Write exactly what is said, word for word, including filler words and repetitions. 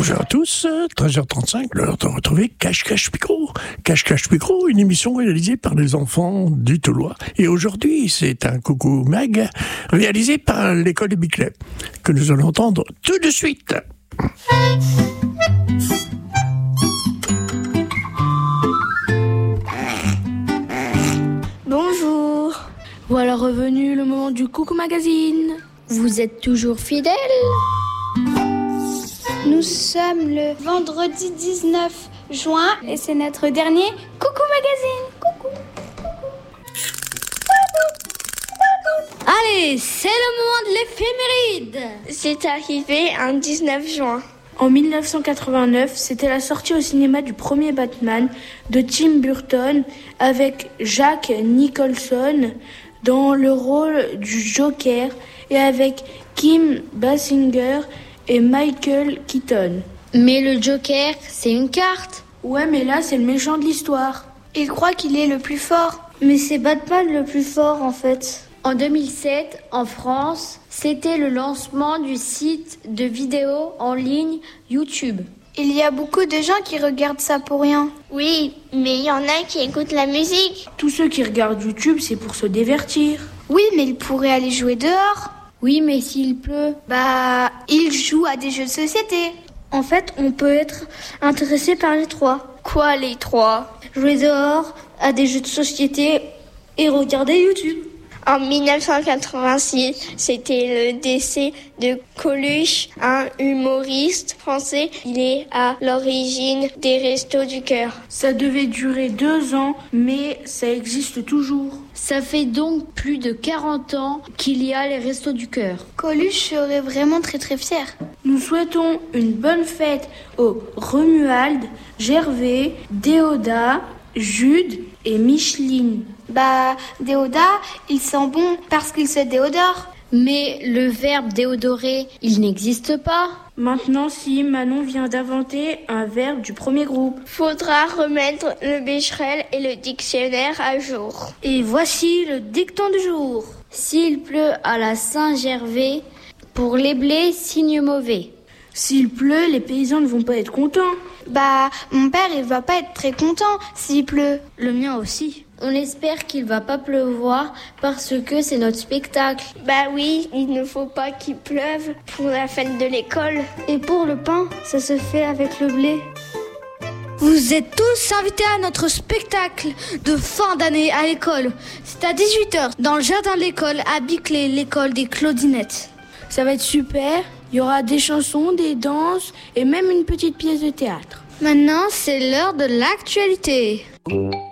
Bonjour à tous, treize heures trente-cinq, l'heure de retrouver Cache Cache Micro. Cache Cache Micro, une émission réalisée par les enfants du Taulois. Et aujourd'hui, c'est un coucou mag réalisé par l'école des Biclay, que nous allons entendre tout de suite. Bonjour. Voilà revenu le moment du Coucou Magazine. Vous êtes toujours fidèles? Nous sommes le vendredi dix-neuf juin et c'est notre dernier Coucou Magazine. Coucou. Allez, c'est le moment de l'éphéméride. C'est arrivé un dix-neuf juin. En dix-neuf cent quatre-vingt-neuf, c'était la sortie au cinéma du premier Batman de Tim Burton avec Jack Nicholson dans le rôle du Joker et avec Kim Basinger et Michael Keaton. Mais le Joker, c'est une carte. Ouais, mais là, c'est le méchant de l'histoire. Il croit qu'il est le plus fort. Mais c'est Batman le plus fort, en fait. En deux mille sept, en France, c'était le lancement du site de vidéos en ligne YouTube. Il y a beaucoup de gens qui regardent ça pour rien. Oui, mais il y en a qui écoutent la musique. Tous ceux qui regardent YouTube, c'est pour se divertir. Oui, mais ils pourraient aller jouer dehors. Oui, mais s'il pleut, bah, ils jouent à des jeux de société. En fait, on peut être intéressé par les trois. Quoi, les trois? Jouer dehors, à des jeux de société et regarder YouTube. En dix-neuf cent quatre-vingt-six, c'était le décès de Coluche, un humoriste français. Il est à l'origine des Restos du Cœur. Ça devait durer deux ans, mais ça existe toujours. Ça fait donc plus de quarante ans qu'il y a les Restos du Cœur. Coluche serait vraiment très très fier. Nous souhaitons une bonne fête aux Romuald, Gervais, Déodat, Jude et Micheline. Bah, Déodat, il sent bon parce qu'il se déodore. Mais le verbe déodorer, il n'existe pas. Maintenant, si, Manon vient d'inventer un verbe du premier groupe. Faudra remettre le Becherel et le dictionnaire à jour. Et voici le dicton du jour. S'il pleut à la Saint-Gervais, pour les blés, signe mauvais. S'il pleut, les paysans ne vont pas être contents. Bah, mon père, il va pas être très content s'il pleut. Le mien aussi. On espère qu'il va pas pleuvoir parce que c'est notre spectacle. Bah oui, il ne faut pas qu'il pleuve pour la fête de l'école. Et pour le pain, ça se fait avec le blé. Vous êtes tous invités à notre spectacle de fin d'année à l'école. C'est à dix-huit heures dans le jardin de l'école à Biclay, l'école des Claudinettes. Ça va être super. Il y aura des chansons, des danses et même une petite pièce de théâtre. Maintenant, c'est l'heure de l'actualité.